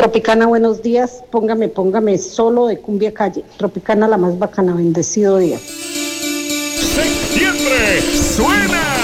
Tropicana, buenos días. Póngame solo de Cumbia Calle. Tropicana, la más bacana. Bendecido día. Septiembre suena